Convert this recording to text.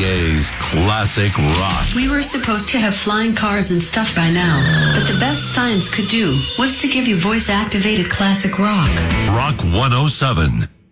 KDA's classic rock. We were supposed to have flying cars and stuff by now, but the best science could do was to give you voice-activated classic rock. Rock 107.